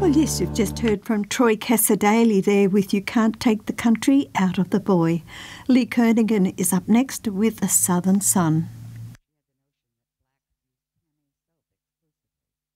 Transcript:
Well, yes, you've just heard from Troy Cassar-Daley there with You Can't Take the Country Out of the Boy. Lee Kernaghan is up next with The Southern Sun.